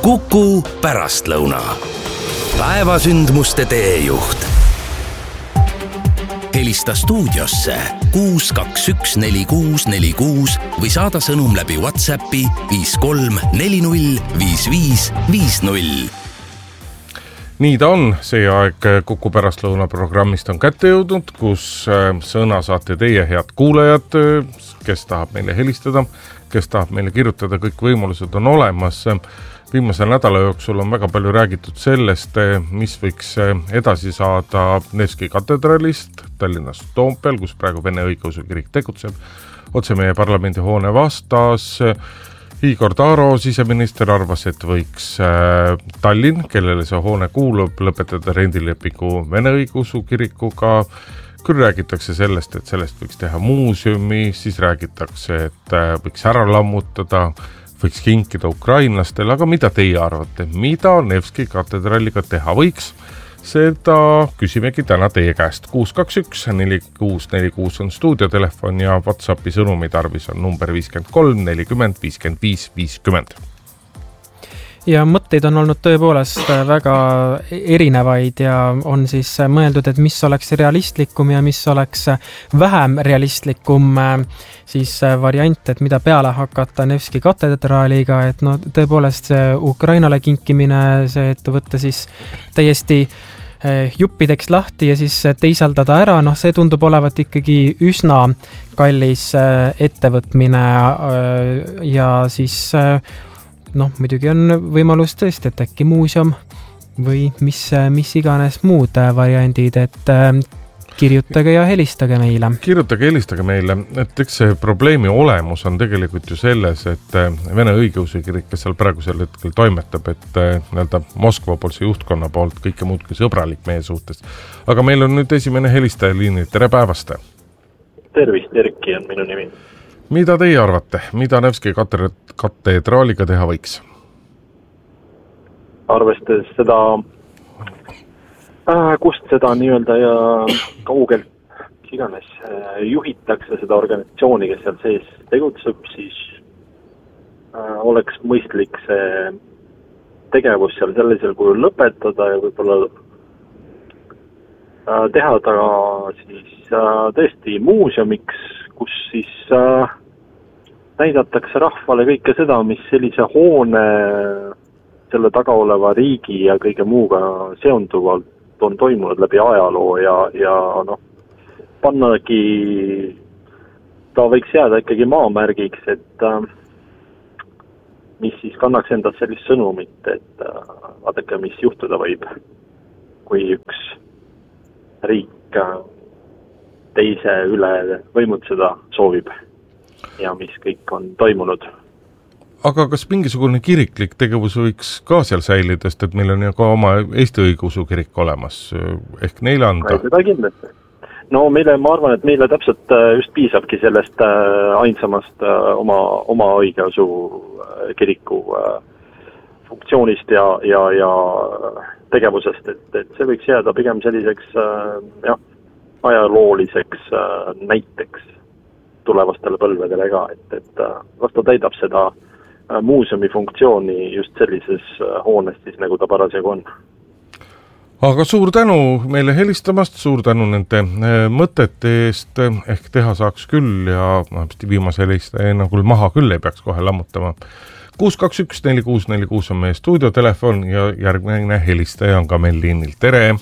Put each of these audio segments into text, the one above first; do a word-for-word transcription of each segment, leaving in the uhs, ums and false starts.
Kuku pärastlõuna. Päevasündmuste teejuht. Helista stuudiosse kuus kaks üks neli kuus neli kuus või saada sõnum läbi WhatsAppi viis kolm neli null viis viis viis null. Nii ta on, see aeg Kuku pärastlõuna programmist on kätte jõudnud, kus sõna saate teie head kuulajad, kes tahab meile helistada, kes tahab meile kirjutada, kõik võimalused on olemas. Viimase nädala jooksul on väga palju räägitud sellest, mis võiks edasi saada Nevski katedralist Tallinnas Toompeal, kus praegu Vene õigeusu kirik tegutseb. Otse meie parlamendihoone vastas Igor Taro, siseminister, arvas, et võiks Tallinn, kellele see hoone kuulub, lõpetada rendilepingu Vene õigeusu kirikuga. Küll räägitakse sellest, et sellest võiks teha muuseumi, siis räägitakse, et võiks ära lammutada, võiks kinkida ukrainlastel, aga mida teie arvate, mida Nevski katedraliga teha võiks? Seda küsimegi täna teie käest. kuus kaks üks neli kuus neli kuus on stuudiotelefon ja WhatsAppi sõnumi tarvis on number viiskümmend kolm nelikümmend viiskümmend viis viiskümmend. Ja mõtteid on olnud tõepoolest väga erinevaid ja on siis mõeldud, et mis oleks realistlikum ja mis oleks vähem realistlikum siis variant, et mida peale hakata Nevski katedraaliga, et no tõepoolest see Ukrainale kinkimine, see, et võtta siis täiesti juppideks lahti ja siis teisaldada ära, noh see tundub olevat ikkagi üsna kallis ettevõtmine ja siis noh, muidugi on võimalus tõesti, et äkki muuseum või mis, mis iganes muud variandid, et kirjutage ja helistage meile. Kirjutage ja helistage meile, et eks see probleemi olemus on tegelikult ju selles, et Vene õigeusu kirik, kes seal praegusel hetkel toimetab, et nii-öelda Moskva poolse juhtkonna poolt kõike muud kui sõbralik meie suhtes. Aga meil on nüüd esimene helistaja liini. Tere päevast! Tervist, Erki on minu nimi. Mida teie arvate? Mida Nevski katedraaliga teha võiks? Arvestades seda, äh, kust seda nii-öelda ja kaugelt iganes juhitakse seda organisatsiooni, kes seal sees tegutseb, siis äh, oleks mõistlik see tegevus seal sellisel kujul lõpetada ja võib-olla äh, teha ta siis äh, tõesti muuseumiks, kus siis äh, näidatakse rahvale kõike seda, mis sellise hoone, selle taga oleva riigi ja kõige muuga seonduvalt on toimunud läbi ajaloo ja, ja noh, pannagi, ta võiks jääda ikkagi maamärgiks, et äh, mis siis kannaks endast sellist sõnumit, et äh, vaadake, mis juhtuda võib, kui üks riik äh, teise üle võimutseda soovib ja mis kõik on toimunud. Aga kas mingisugune kiriklik tegevus võiks ka seal säilidest, et meil on ju ka oma Eesti õigeusu kirik olemas, ehk neile anda? Seda kindlasti. No meile, ma arvan, et meile täpselt just piisabki sellest ainsamast oma, oma õigeusu kiriku funktsioonist ja, ja, ja tegevusest, et, et see võiks jääda pigem selliseks jah, ajalooliseks näiteks tulevastele põlvedele ka, et, et las ta täidab seda muuseumi funktsiooni just sellises hoones siis, nagu ta parasjagu on. Aga suur tänu meile helistamast, suur tänu nende mõtete eest, ehk teha saaks küll ja viimase helistaja nagu maha küll ei peaks kohe lammutama. kuus kaks üks neli kuus neli kuus on meie stuudiotelefon ja järgmine helistaja on ka meil liinil. Tere!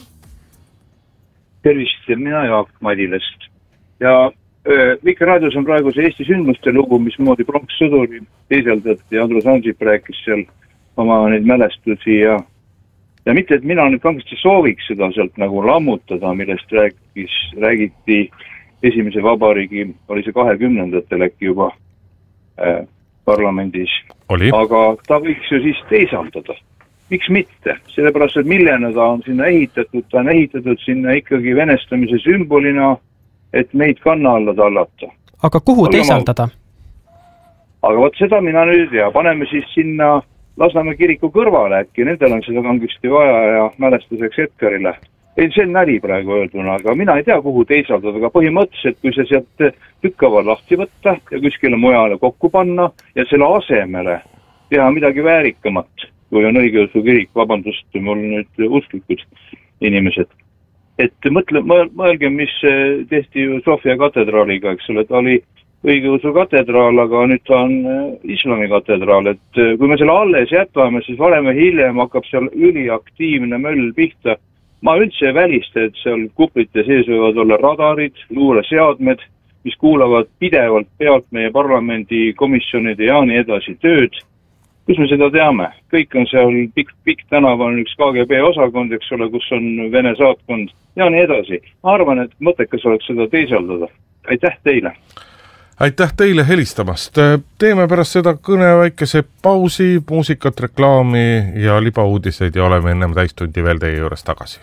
Tervist, mina Jaak Madilast. Ja Vike raadios on praegu see Eesti sündmuste lugu, mismoodi pronkssõduri teiseldati ja Andrus Ansip rääkis seal oma neid mälestusi ja, ja mitte, et mina nüüd kangesti sooviks seda sealt nagu lammutada, millest rääkis, räägiti esimese vabariigi, oli see kahekümnendatel äkki juba äh, parlamendis. Oli. Aga ta võiks ju siis teisaldada. Miks mitte? Sellepärast, et millena ta on sinna ehitatud, ta on ehitatud sinna ikkagi venestamise sümbolina, et meid kanna alla tallata. Aga kuhu aga teisaldada? Ma... Aga võt seda mina nüüd ja paneme siis sinna Lasnamäe kiriku kõrvale, äkki nendel on seda kangesti vaja ja mälestuseks Edgarile. Ei, see on näli praegu öelduna, aga mina ei tea, kuhu teisaldada, aga põhimõtteliselt, kui see sealt tükkava lahti võtta ja kuskile mujale kokku panna ja selle asemele teha midagi väärikamat, kui on õigeusu kirik, vabandust, mul nüüd usklikud inimesed. Et mõtle, mõelge, mis tehti ju Sofia katedraaliga, eks ole, ta oli õigeusu katedraal, aga nüüd ta on islami katedraal, et kui me selle alles jätame, siis varem ja hiljem hakkab seal üliaktiivne möll pihta. Ma üldse ei välista, et seal kuplite sees võivad olla radarid, luureseadmed, mis kuulavad pidevalt pealt meie parlamendi komisjonide ja nii edasi tööd. Kus me seda teame? Kõik on seal pikk, pikk tänav on üks K G B osakond, eks ole, kus on Vene saatkond ja nii edasi. Ma arvan, et mõttekas oleks seda teisaldada. Aitäh teile! Aitäh teile helistamast! Teeme pärast seda kõne väikese pausi, muusikat, reklaami ja libauudiseid ja oleme ennem täistundi veel teie juures tagasi.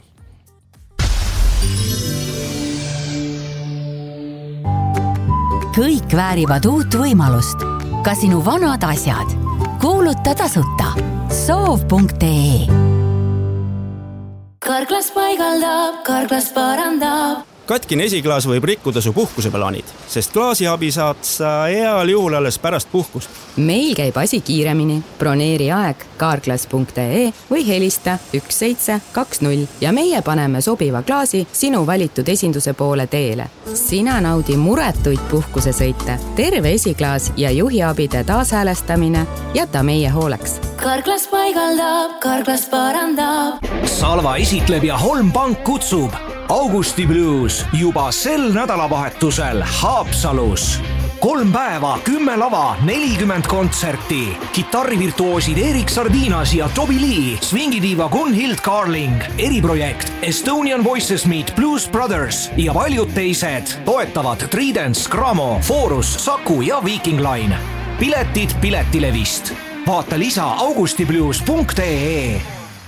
Kõik väärivad uut võimalust. Ka sinu vanad asjad. Kuuluta tasuta. soov punkt ee Karklas paigaldab, Karklas parandab. Katkine esiklaas võib rikkuda su puhkuseplaanid, sest klaasiabi saad sa heal juhul alles pärast puhkust. Meil käib asi kiiremini. Broneeri aeg karklas punkt ee või helista üks seitse kaks null ja meie paneme sobiva klaasi sinu valitud esinduse poole teele. Sina naudi muretuid puhkusesõite, terve esiklaas ja juhiabide taashäälestamine jäta meie hooleks. Karklas paigaldab, Karklas parandab. Salva esitleb ja Holmpank kutsub Augusti Blues juba sel nädalavahetusel Haapsalus. Kolm päeva, kümme lava, nelikümmend kontserti. Kitarrivirtuoosid Erik Sardinas ja Toby Lee, swingidiiva Gunhild Carling, eriprojekt Estonian Voices Meet Blues Brothers ja paljud teised toetavad Tridents, Gramo, Forus, Saku ja Viking Line. Piletid Piletilevist. Vaata lisa augustiblues punkt ee.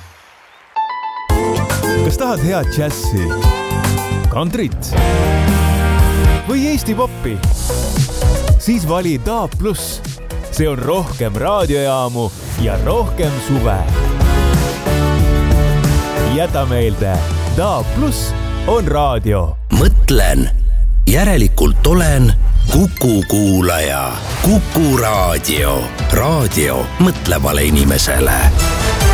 Kas tahad head džässi, kantrit või Eesti poppi? Siis vali D A B plus. See on rohkem raadiojaamu ja rohkem suve. Jäta meelde, D A B plus on raadio. Mõtlen, järelikult olen Kuku kuulaja. Kuku raadio. Raadio mõtlevale inimesele.